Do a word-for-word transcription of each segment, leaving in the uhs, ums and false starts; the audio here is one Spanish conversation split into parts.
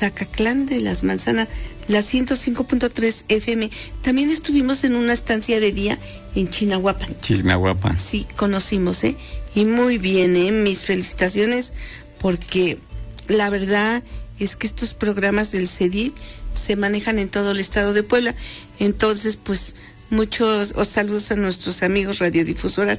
Zacatlán de las Manzanas, la ciento cinco punto tres F M. También estuvimos en una estancia de día en Chignahuapan. Chignahuapan. Sí, conocimos, ¿eh? Y muy bien, ¿eh? Mis felicitaciones, porque la verdad es que estos programas del C E D I se manejan en todo el estado de Puebla. Entonces, pues, muchos os saludos a nuestros amigos radiodifusoras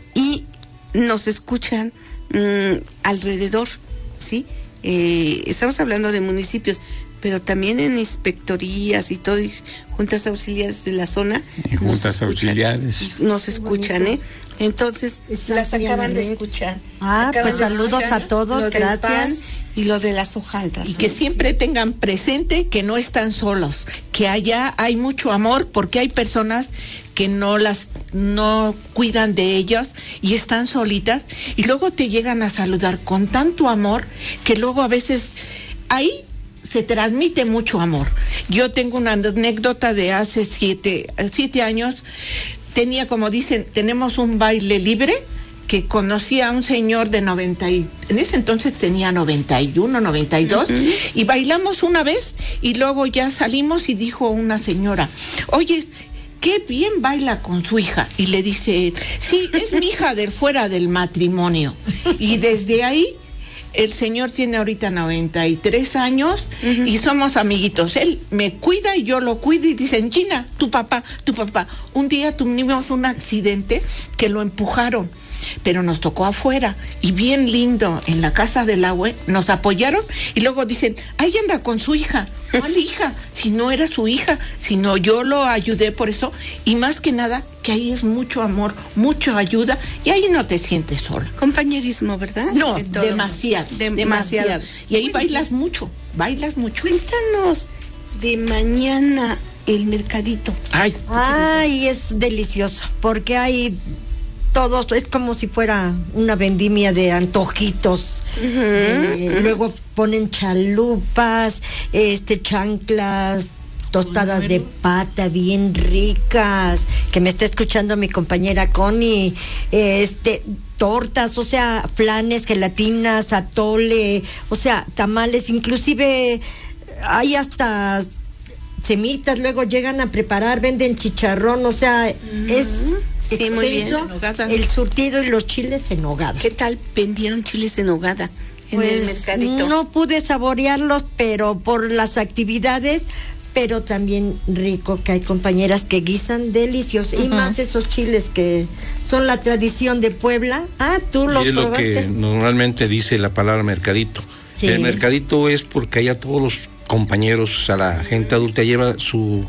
y nos escuchan mmm, alrededor, ¿sí? Eh, estamos hablando de municipios, pero también en inspectorías y todo, y juntas auxiliares de la zona. Y juntas nos auxiliares. escuchan, nos escuchan, ¿eh? Entonces, Exacto, las acaban de escuchar. Ah, acaban pues de saludos escuchar a todos, lo del gracias. pan y lo de las hojaldras. Y que siempre tengan presente que no están solos, que allá hay mucho amor, porque hay personas que no las no cuidan de ellas y están solitas y luego te llegan a saludar con tanto amor que luego a veces ahí se transmite mucho amor. Yo tengo una anécdota de hace siete, siete años. Tenía, como dicen, tenemos un baile libre que conocí a un señor de noventa y, en ese entonces tenía noventa y uno, noventa y dos, uh-huh. Y bailamos una vez y luego ya salimos y dijo una señora, oye, qué bien baila con su hija. Y le dice, sí, es mi hija de fuera del matrimonio. Y desde ahí, el señor tiene ahorita noventa y tres años, uh-huh. Y somos amiguitos. Él me cuida y yo lo cuido y dicen, Gina, tu papá, tu papá. Un día tuvimos un accidente que lo empujaron, pero nos tocó afuera y bien lindo en la casa del agua, nos apoyaron y luego dicen, ahí anda con su hija. ¿Cuál hija? Si no era su hija, sino yo lo ayudé por eso, y más que nada que ahí es mucho amor, mucha ayuda y ahí no te sientes sola. Compañerismo, ¿verdad? No, de demasiado, de, demasiado, demasiado. Y ahí pues, bailas mucho, bailas mucho. Cuéntanos de mañana el mercadito. Ay, Ay, es delicioso, porque hay todos, es como si fuera una vendimia de antojitos. Uh-huh, de, uh-huh. Luego ponen chalupas, este chanclas, tostadas de pata bien ricas, que me está escuchando mi compañera Connie, este tortas, o sea, flanes, gelatinas, atole, o sea, tamales, inclusive hay hasta semitas, luego llegan a preparar, venden chicharrón, o sea, uh-huh. es sí, muy bien. El surtido y los chiles en nogada. ¿Qué tal vendieron chiles en nogada en pues, el mercadito? No pude saborearlos, pero por las actividades, pero también rico, que hay compañeras que guisan deliciosos, uh-huh. Y más esos chiles que son la tradición de Puebla. Ah, tú los y es probaste. Lo que normalmente dice la palabra mercadito. Sí. El mercadito es porque allá todos los compañeros, o sea, la gente adulta lleva su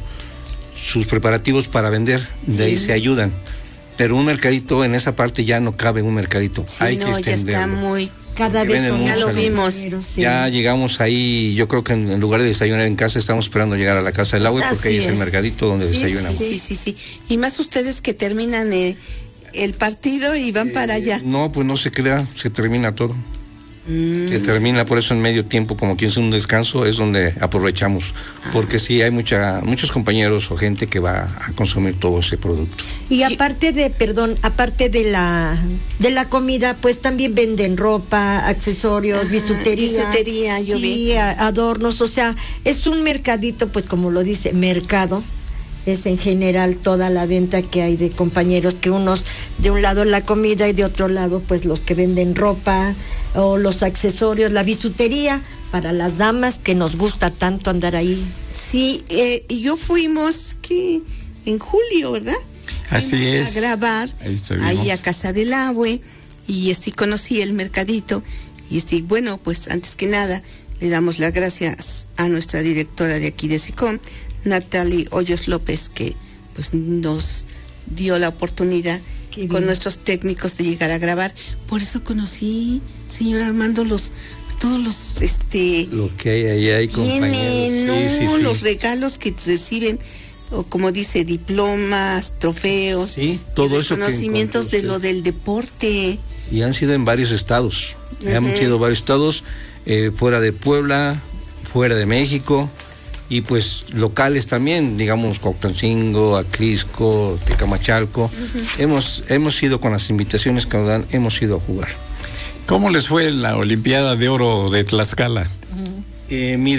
sus preparativos para vender, de sí. Ahí se ayudan. Pero un mercadito, en esa parte ya no cabe un mercadito. Sí, hay no, que extenderlo. Ya está muy, cada vez son, ya lo vimos. Sí. Ya llegamos ahí, yo creo que en, en lugar de desayunar en casa, estamos esperando llegar a la casa del agua, porque ahí es el mercadito donde sí, desayunamos. Sí, sí, sí. Y más ustedes que terminan el, el partido y van eh, para allá. No, pues no se crea, se termina todo. Mm. Se termina, por eso en medio tiempo, como que es un descanso, es donde aprovechamos, ah. Porque sí hay mucha, muchos compañeros o gente que va a consumir todo ese producto. Y aparte de, perdón, aparte de la de la comida, pues también venden ropa, accesorios, ah, bisutería, bisutería, yo sí, vi. adornos, o sea, es un mercadito, pues como lo dice, mercado. Es en general toda la venta que hay de compañeros, que unos de un lado la comida y de otro lado pues los que venden ropa o los accesorios, la bisutería para las damas que nos gusta tanto andar ahí. Sí, eh, y yo fuimos que en julio, ¿verdad? Así fuimos es. A grabar ahí, ahí a Casa del Abue y así conocí el mercadito y así, bueno, pues antes que nada le damos las gracias a nuestra directora de aquí de SICOM, Natalie Hoyos López, que pues nos dio la oportunidad con nuestros técnicos de llegar a grabar. Por eso conocí, señor Armando, los todos los este lo que hay ahí hay tienen, no, sí, sí, sí. Los regalos que reciben, o como dice, diplomas, trofeos, sí, todo eso, conocimientos de lo del deporte. Y han sido en varios estados, uh-huh. Han sido varios estados, eh, fuera de Puebla, fuera de México. Y pues locales también, digamos, Cuauhtémoc, Acrisco, Tecamachalco. Uh-huh. Hemos, hemos ido con las invitaciones que nos dan, hemos ido a jugar. ¿Cómo les fue la Olimpiada de Oro de Tlaxcala? Uh-huh. Eh, mire,